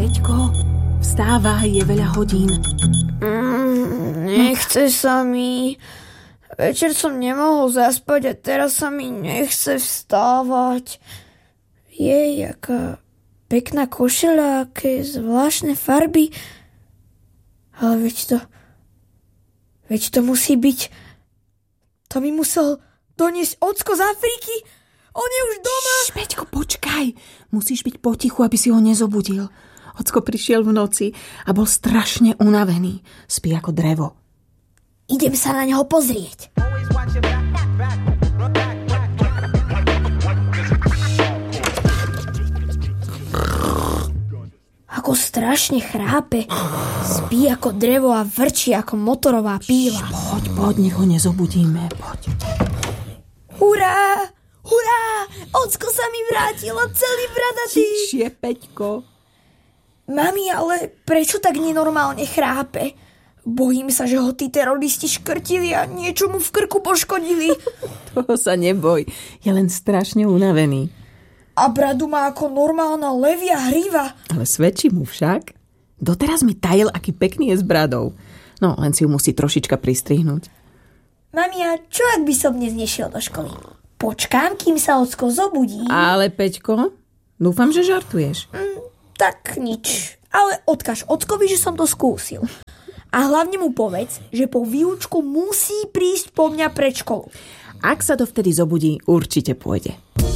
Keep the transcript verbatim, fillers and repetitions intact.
Peťko, vstávaj, je veľa hodín. Mm, nechce sa mi. Večer som nemohol zaspať a teraz sa mi nechce vstávať. Jej, aká pekná košeľa, aké zvláštne farby. Ale veď to... Veď to musí byť... To mi musel doniesť ocko z Afriky. On je už doma. Šš, Peťko, počkaj. Musíš byť potichu, aby si ho nezobudil. Ocko prišiel v noci a bol strašne unavený. Spí ako drevo. Idem sa na neho pozrieť. Ako strašne chrápe. Spí ako drevo a vrčí ako motorová píla. Poď, poď, nech ho nezobudíme. Poď. Hurá! Hurá! Ocko sa mi vrátilo, celý bradatý. Tišie, Peťko. Mami, ale prečo tak nenormálne chrápe? Bojím sa, že ho tí teroristi škrtili a niečo mu v krku poškodili. Toho sa neboj. Je len strašne unavený. A bradu má ako normálna levia hriva. Ale svedčí mu však. Doteraz mi tajil, aký pekný je s bradou. No, len si ju musí trošička pristrihnúť. Mami, a čo ak by som dnes nešiel do školy? Počkám, kým sa ocko zobudí. Ale Peťko, dúfam, že žartuješ. Mm, tak nič. Ale odkaž ockovi, že som to skúsil. A hlavne mu povedz, že po výučku musí prísť po mňa pred školu. Ak sa to vtedy zobudí, určite pôjde.